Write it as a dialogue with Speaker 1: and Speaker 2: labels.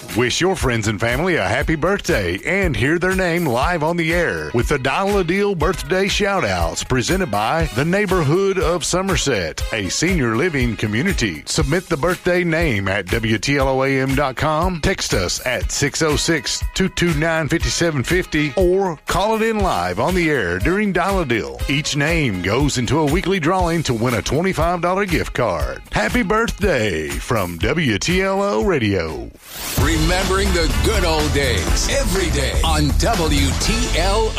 Speaker 1: Wish your friends and family a happy birthday and hear their name live on the air with the Dial a Deal birthday shout-outs presented by the Neighborhood of Somerset, a senior living community. Submit the birthday name at WTLOAM.com, text us at 606-229-5750, or call it in live on the air during Dial a Deal. Each name goes into a weekly drawing to win a $25 gift card. Happy birthday from WTLO Radio.
Speaker 2: Remembering the good old days every day on WTLO.